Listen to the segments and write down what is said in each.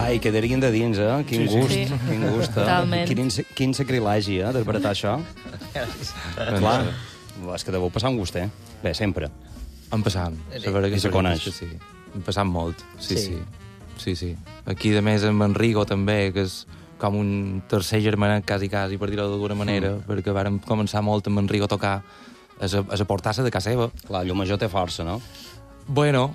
Ai, quedarien de dins, Quin gust, sí. quin gust, Totalment. Quin sacrilegi, d'interpretar això. Clar, és que deveu passar un gust, Bé, sempre. En passam. La veritat I se coneix. que sí. En passam molt, sí. Aquí, de més, amb Enrico, també, que és com un tercer germanet, quasi, per dir-ho d'alguna manera, perquè vàrem començar molt amb Enrico a tocar a la portassa de casa seva. Clar, Llumajor té força, no? Bueno,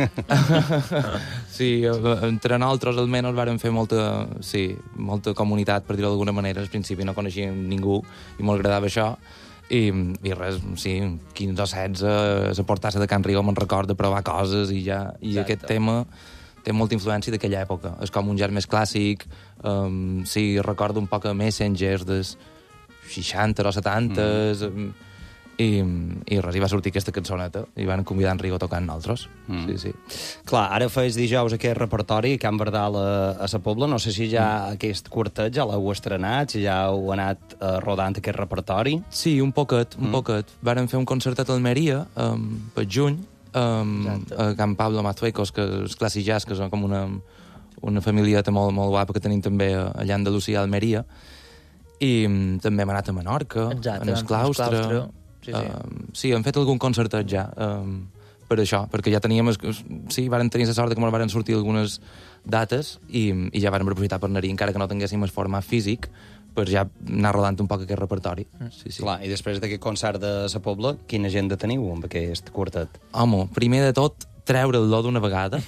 sí, entre nosaltres almenys vàrem fer molta comunitat, per dir-ho d'alguna manera. Al principi no coneixíem ningú i molt agradava això. I res, sí, 15 o 16 a la portassa de Can Rigo me'n record de provar coses i aquest tema té molta influència d'aquella època. És com un gènere més clàssic, sí, recordo un poc a Messengers dels 60 o 70 i res, hi va sortir aquesta cançoneta i van convidar en Rigo a tocar amb nosaltres. Sí. Clar, ara feis dijous aquest repertori a Can Bardal a la Pobla. No sé si ja aquest quartet ja l'heu estrenat, si ja heu anat rodant aquest repertori. Sí, un poquet. Varen fer un concertet a Almeria per juny, a Can Pablo Mazuecos, que és Classic Jazz, que és com una familieta molt, molt guapa que tenim també allà a Andalusia, a Almeria. I també hem anat a Menorca, en el claustre. Sí, hem fet algun concertet ja, per això, perquè ja teníem... Sí, varen tenir la sort que ens varen sortir algunes dates i ja vàrem aprofitar per anar-hi, encara que no tinguéssim el format físic, per ja anar rodant un poc aquest repertori. Sí. Clar, i després d'aquest concert de la Pobla, quina agenda teniu amb aquest quartet? Home, primer de tot, treure'l d'una vegada.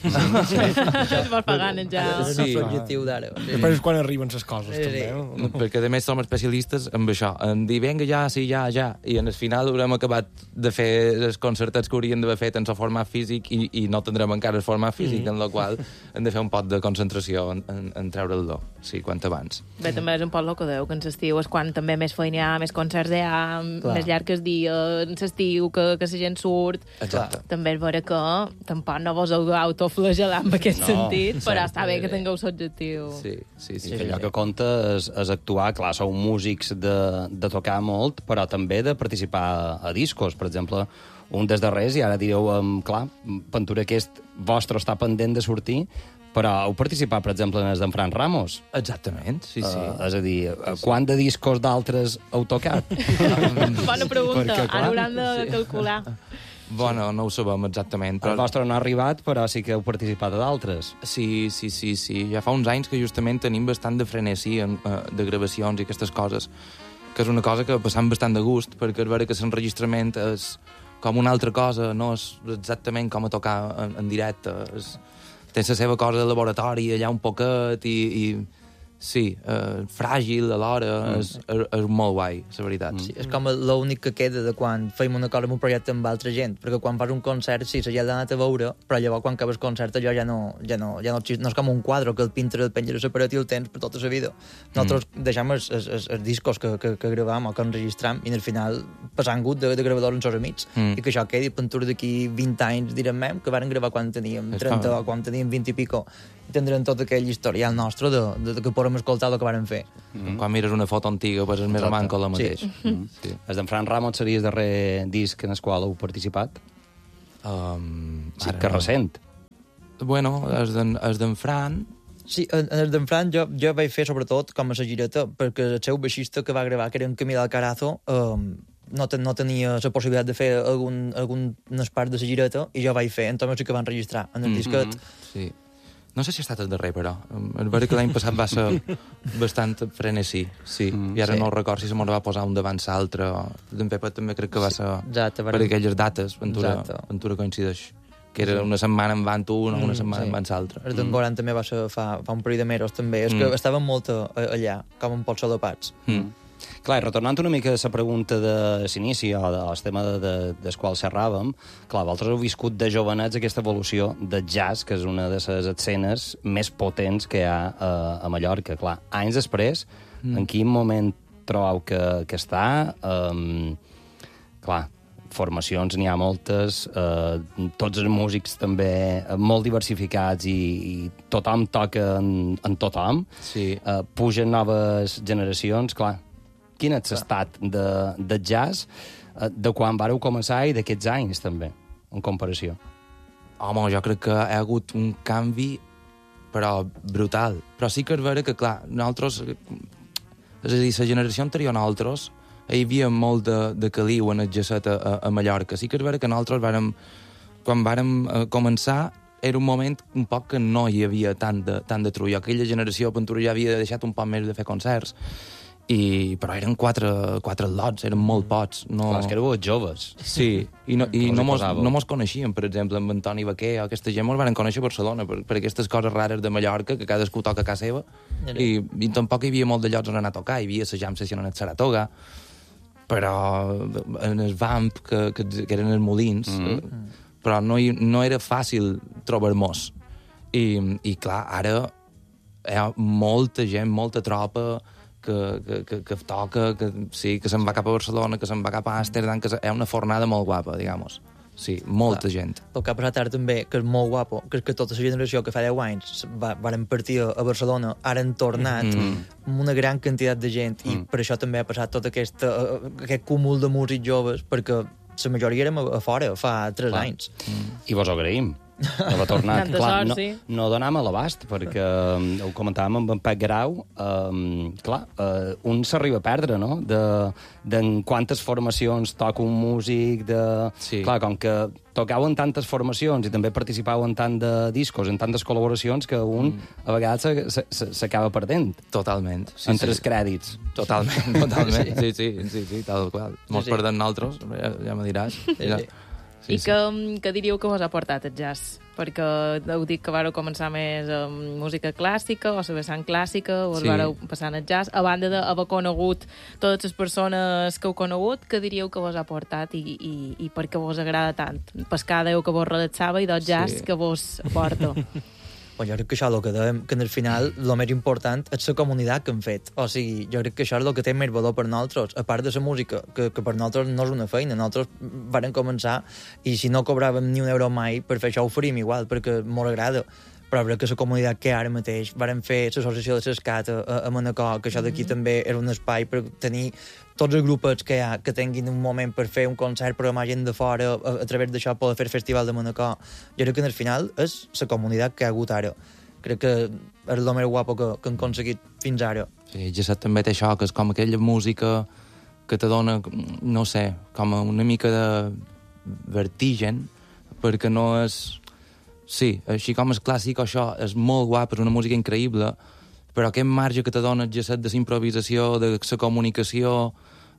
Això es va pagant, ja. És el nostre objectiu d'ara. Després és quan arriben les coses, també. No? Perquè, a més, som especialistes amb això. En dir, vinga, ja, sí, ja. I en el final haurem acabat de fer els concertats que hauríem d'haver fet en el format físic i no tindrem encara el format físic, en el qual hem de fer un pot de concentració en treure'l do. Sí, quant abans. Bé, també és un poc el que deu, que en l'estiu és quan també més feina hi ha, més concerts hi ha, més llarg el dia, en l'estiu, que la gent surt. Exacte. També és vera que tampoc no vos heu d'autoflagelar en aquest sentit, però està bé que tingueu l'objectiu. Sí. Que allò que compta és actuar, clar, sou músics de tocar molt, però també de participar a discos, per exemple, un dels darrers, i ara direu, clar, Ventura, aquest vostre està pendent de sortir, però heu participat, per exemple, en el d'en Fran Ramos. Exactament, sí. És a dir, quant de discos d'altres heu tocat? Bona pregunta, Perquè, clar, ara hauran de calcular. Bueno, no ho sabem exactament. El vostre no ha arribat, però sí que heu participat a d'altres. Sí. Ja fa uns anys que justament tenim bastant de frenesí de gravacions i aquestes coses, que és una cosa que passam bastant de gust, perquè és vera que l'enregistrament és com una altra cosa, no és exactament com a tocar en directe. Té la seva cosa de laboratori allà un poquet i sí, fràgil alhora, és molt guai, la veritat. Sí, és com l'únic que queda de quan feim una cosa amb un projecte amb altra gent, perquè quan fas un concert, sí, la gent l'ha anat a veure, però llavors quan acabes el concert allò ja no és com un quadre que el pinta el penja a la paret i el tens per tota la vida. Nosaltres deixem els discos que gravam o que enregistram i al final passant gut de gravadors amb els amics i que això quedi pintura d'aquí 20 anys, direm que varen gravar quan teníem 30 o quan teníem 20 i pico i tindrem tot aquell historial nostre de que podem escoltar el que varen fer. Quan mires una foto antiga, pues és més o manco la mateix. Sí. El d'en Fran Ramos seria el darrer disc en el qual heu participat? Sí, que recent. Bueno, és d'en Fran... Sí, en el d'en Fran jo vaig fer sobretot com a la gireta, perquè el seu baixista que va gravar, que era en Camil Alcarazo, no tenia la possibilitat de fer algunes parts de la gireta i jo vaig fer, entonces sí que van registrar en el disquet. Sí. No sé si ha estat el darrer, però. És vera que l'any passat va ser bastant frenesí, sí. I ara no record si se me'n va posar un davant l'altre. D'en Pepa també crec que va ser per aquelles dates, Ventura coincideix. Que era una setmana en van tu, una setmana en van l'altre. El d'en Goran també va ser fa un parell de mesos, també. És que estàvem molt allà, com un pot solapats. Clar, retornant una mica a la pregunta de l'inici o del tema del qual xerràvem, clar, vosaltres heu viscut de jovenets aquesta evolució del jazz, que és una de les escenes més potents que hi ha a Mallorca. Clar, anys després, en quin moment trobeu que està? Clar, formacions n'hi ha moltes, tots els músics també molt diversificats i tothom toca en tothom. Sí. Pugen noves generacions, clar. Quin és l'estat de jazz de quan vareu començar i d'aquests anys, també, en comparació? Home, jo crec que hi ha hagut un canvi però brutal. Però sí que és vera que, clar, nosaltres... És a dir, la generació anterior a nosaltres hi havia molt de caliu en el jazet a Mallorca. Sí que és vera que nosaltres quan vàrem començar era un moment un poc que no hi havia tant de trull. Aquella generació Ventura ja havia deixat un poc més de fer concerts, però eren quatre lots, eren molt pocs. No... Clar, és que éreu joves. Sí, i no mos coneixíem, per exemple, amb Antoni Baquer o aquesta gent mos van conèixer a Barcelona per aquestes coses rares de Mallorca, que cadascú toca a casa seva, i tampoc hi havia molt de llocs on anar a tocar. Hi havia la jam session en el Saratoga, però en el Vamp, que eren els Molins, però no era fàcil trobar-nos. I clar, ara hi ha molta gent, molta tropa que toca, que se'n va cap a Barcelona, que se'n va cap a Amsterdam, que és una fornada molt guapa, digamos. Sí, molta gent. El que ha passat ara també, que és molt guapo, que és que tota la generació que fa 10 anys varen partir a Barcelona, ara han tornat amb una gran quantitat de gent, i per això també ha passat tot aquest cúmul de músics joves, perquè la majoria érem a fora fa 3 anys. I vos ho agraïm. Haver tornat. Tanta sort, sí. No donàvem a l'abast, perquè ho comentàvem amb en Pep Grau, un s'arriba a perdre, no?, de quantes formacions toca un músic, Sí. Clar, com que tocau en tantes formacions i també participau en tant de discos, en tantes col·laboracions, que un a vegades s'acaba perdent. Totalment. Sí, entre els crèdits. Totalment. Sí, tal qual. Mos perdem nosaltres, ja me diràs. I que diríeu que vos ha portat el jazz? Perquè heu dit que vareu començar més amb música clàssica o la vessant clàssica, o vareu passar al jazz. A banda d'haver conegut totes les persones que heu conegut, que diríeu que vos ha portat i per què vos agrada tant? Pescar deu que vos redactava i del jazz que vos aporta. Jo crec que això és el que dèiem, que al final el més important és la comunitat que hem fet. O sigui, jo crec que això és el que té més valor per nosaltres, a part de la música, que per nosaltres no és una feina. Nosaltres vàrem començar i si no cobràvem ni un euro mai, per fer això ho faríem igual, perquè molt agrada. Però crec que la comunitat que ara mateix vàrem fer l'associació de l'Escat a Manacor, que això d'aquí també era un espai per tenir tots els grupets que hi ha, que tinguin un moment per fer un concert, programar gent de fora, a través d'això poder fer el Festival de Manacor. Jo crec que al final és la comunitat que hi ha hagut ara. Crec que és el més guapo que hem aconseguit fins ara. Sí, Gesset també té això, que és com aquella música que te dona, no sé, com una mica de vertigen, perquè no és... Sí, així com és clàssic, això és molt guap, és una música increïble, però aquest marge que te dona el Gesset de la improvisació, de la comunicació,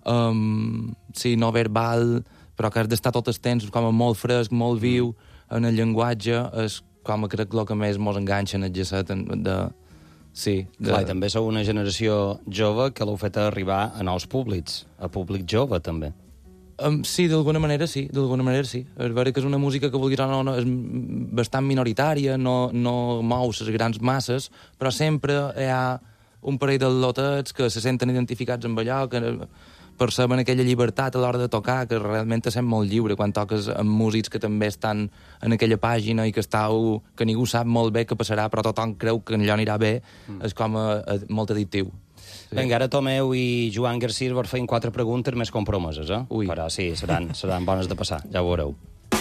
no verbal, però que has d'estar tot el temps com molt fresc, molt viu en el llenguatge, és com crec el que més mos enganxa en el Gesset. Clar, i també sou una generació jove que l'heu fet arribar a nous públics, a públic jove, també. Sí, d'alguna manera sí. És vera que és una música que, vulguis o no, és bastant minoritària, no mou les grans masses, però sempre hi ha un parell de lotets que se senten identificats amb allò, que perceben aquella llibertat a l'hora de tocar, que realment te sent molt lliure quan toques amb músics que també estan en aquella pàgina i que ningú sap molt bé què passarà, però tothom creu que allò anirà bé, és com molt addictiu. Sí. Vinga, ara Tomeu i Joan Garcís vos feien 4 preguntes més compromeses, eh? Ui. Però sí, seran bones de passar, ja ho veureu.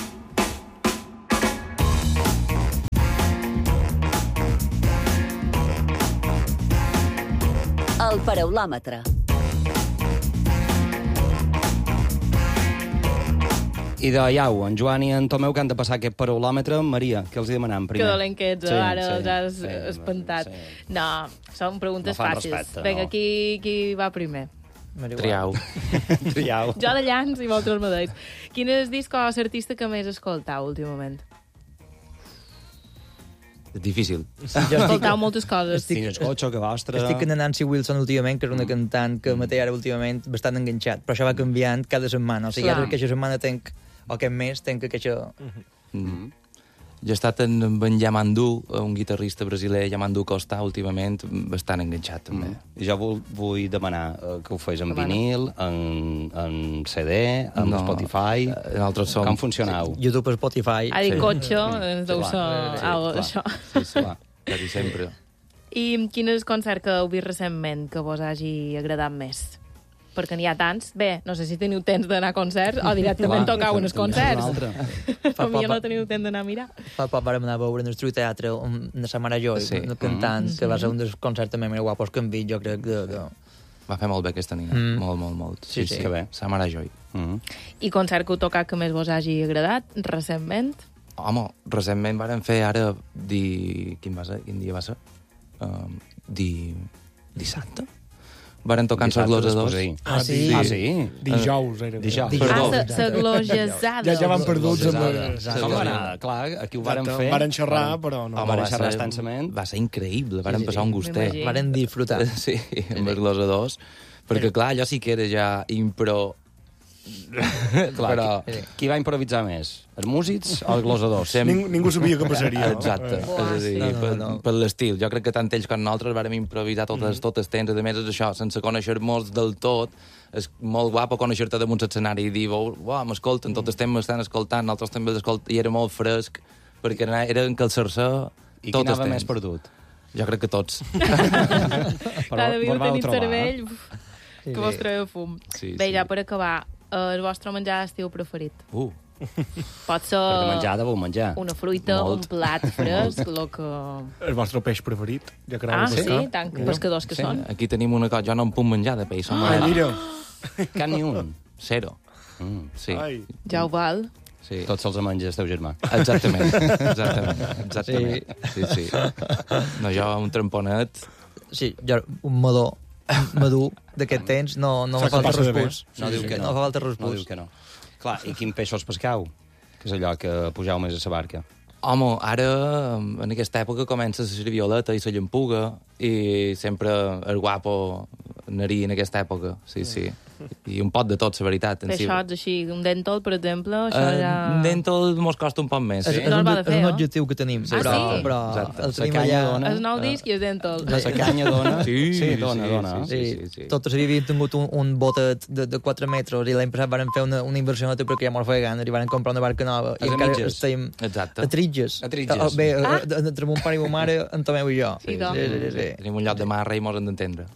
El paraulòmetre. I de iau, en Joan i en Tomeu que han de passar aquest paraulòmetre. Maria, què els hi demanam primer? Que dolent que ets, ara els has espantat. Sí. No, són preguntes fàcils. Respecte, vinga, qui va primer? Triau. Triau. Jo de llans i vosaltres mateix. Quin és el disc o l'artista que més escoltau últimament? És difícil. Escoltau moltes coses. Quin escolxo, que vostre... Estic en Nancy Wilson últimament, que és una cantant que mateix ara últimament bastant enganxat, però això va canviant cada setmana. O sigui, ara aquesta setmana tenc, o aquest mes, tenc aquesta... Jo he estat amb en Yamandu, un guitarrista brasiler, Yamandu Costa, últimament, bastant enganxat, també. Jo vull demanar que ho fes en vinil, en CD, en Spotify... Nosaltres som... Com funcionau? YouTube, Spotify... Ha dit cotxe, deu ser això. Sí, quasi sempre. I quin és el concert que heu vist recentment que vos hagi agradat més? perquè n'hi ha tants. Bé, no sé si teniu temps d'anar a concerts o directament tocau en els concerts. Però millor no teniu temps d'anar a mirar. Fa poc vam anar a veure en el nostre teatre de Samara Joy, cantant, que va ser un dels concerts també més guapos que hem vist, jo crec que... Va fer molt bé aquesta nina, molt. Sí. Que bé. Samara Joy. I concert que heu tocat que més vos hagi agradat, recentment? Home, recentment vàrem fer ara... Quin dia va ser? Dissabte? Varen tocar en Glosadors. Sí? Dijous era. La glosejada. Ja van perduts amb Com va anar? Clar, aquí ho varen fer. Varen xerrar, però no. Varen xerrar extensament. Va ser increïble, varen passar un gustet. Varen disfrutar. Sí, amb els Glosadors. Perquè, clar, allò sí que era ja impro... Clar, qui va improvisar més? Els músics o els glosadors? Ningú sabia què passaria. Exacte. És a dir, per l'estil. Jo crec que tant ells com nosaltres vàrem improvisar totes temps. A més, és això, sense conèixer-nos del tot. És molt guapo conèixer-te damunt l'escenari i dir, m'escolten, tot el temps m'estan escoltant, nosaltres també l'escoltem, i era molt fresc, perquè era encalçar-se tot el temps. I qui anava més perdut? Jo crec que tots. Clar, devíeu tenir cervell que vos treu fum. Bé, ja per acabar, el vostre menjar d'estiu preferit? Pot ser... Perquè menjar deveu menjar. Una fruita, un plat fresc, el que... El vostre peix preferit? Sí? Tant pescadors que són. Aquí tenim una cosa, jo no em puc menjar de peix. Mira. Cap ni un. Zero. Sí. Ja ho val. Sí. Tots se'ls menja el teu germà. Exactament. Sí. No, jo un tramponet... Sí, jo un madur d'aquest temps no fa falta respús. No diu que no. No fa falta respús. No diu que no. Clar, i quin peixos pescau? Que és allò que pugeu més a la barca. Home, ara, en aquesta època, comença la violeta i la llampuga, i sempre el guapo anar-hi en aquesta època, sí. I un pot de tot, la veritat. Peixots així, un dèntol, per exemple, això ja... Un dèntol mos costa un poc més. És un objectiu que tenim. Però el tenim allà... El nou disc i el dèntol. La canya dona? Sí, dona. Tots havíem tingut un botet de 4 metres i l'any passat van fer una inversió perquè ja mos feia gana i van comprar una barca nova. I encara estem a Tritges. Bé, entre mon pare i mon mare, en Tomeu i jo. Sí. Tenim un lloc de marra i mos hem d'entendre.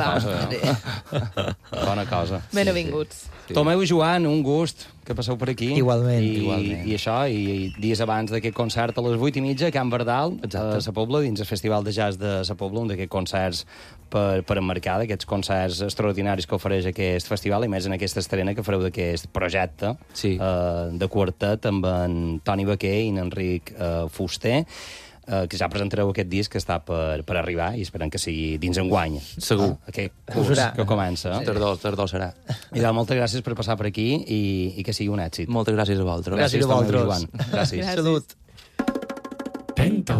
Bona cosa. Benvinguts. Tomeu i Joan, un gust que passeu per aquí. Igualment. I això, i dies abans d'aquest concert a les 8:30 a Can Bardal, a Sa Pobla, dins el Festival de Jazz de Sa Pobla, un d'aquests concerts per emmarcar, d'aquests concerts extraordinaris que ofereix aquest festival, i més en aquesta estrena que fareu d'aquest projecte de quartet amb en Toni Baquer i en Enric Fuster, que ja presentareu aquest disc que està per arribar i esperem que sigui dins enguany. Segur. Aquest curs que comença. Tardor serà. I moltes gràcies per passar per aquí i que sigui un èxit. Moltes gràcies a vosaltres. Gràcies a vosaltres. Joan. Gràcies. Salut. Tento.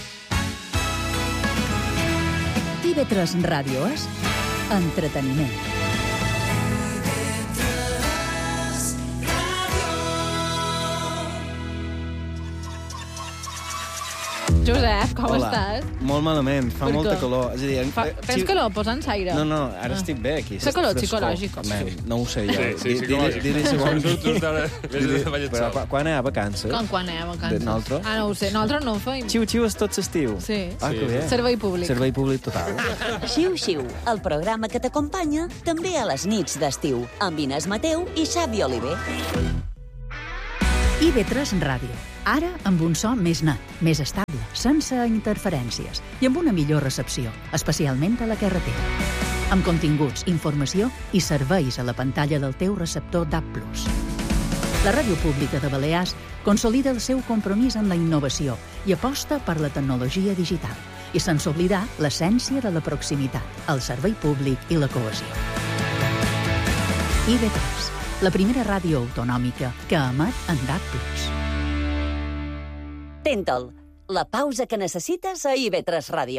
TV3 Ràdio és entreteniment. Josep, com estàs? Molt malament, fa molta calor. És a dir, Tens calor? Posa'ns aire. No, ara estic bé aquí. Fa calor psicològic. No ho sé jo. Sí, psicològic. Però quan hi ha vacances? Quan hi ha vacances? Nosaltres? No ho sé, nosaltres no ho feim. Xiu-xiu és tot l'estiu. Sí. Que bé. Servei públic. Servei públic total. Xiu-xiu, el programa que t'acompanya també a les nits d'estiu, amb Inés Mateu i Xavi Oliver. IB3 Ràdio. Ara amb un so més net, més estable, sense interferències i amb una millor recepció, especialment a la carretera. Amb continguts, informació i serveis a la pantalla del teu receptor DAB+. La Ràdio Pública de Balears consolida el seu compromís en la innovació i aposta per la tecnologia digital, i sense oblidar l'essència de la proximitat, el servei públic i la cohesió. IB3, la primera ràdio autonòmica que emet en DAB+. Tenta'l, la pausa que necessites a IB3 Ràdio.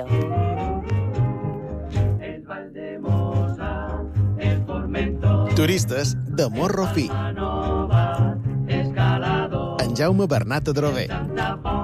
Turistes de Morro Fi. En Jaume Bernat Adrover.